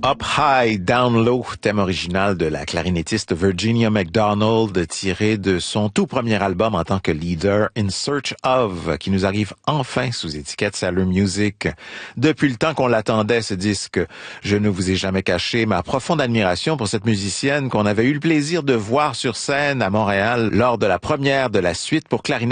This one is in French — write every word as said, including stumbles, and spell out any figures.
Up High, Down Low, thème original de la clarinettiste Virginia McDonald, tiré de son tout premier album en tant que leader, In Search Of, qui nous arrive enfin sous étiquette Sailor Music. Depuis le temps qu'on l'attendait, ce disque, je ne vous ai jamais caché ma profonde admiration pour cette musicienne qu'on avait eu le plaisir de voir sur scène à Montréal lors de la première de la suite pour clarinette